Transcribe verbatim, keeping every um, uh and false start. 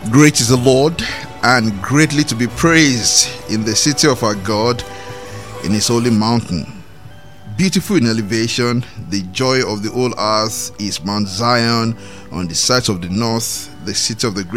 Great is the Lord, and greatly to be praised in the city of our God, in his holy mountain. Beautiful in elevation, the joy of the whole earth is Mount Zion on the sides of the north, the city of the great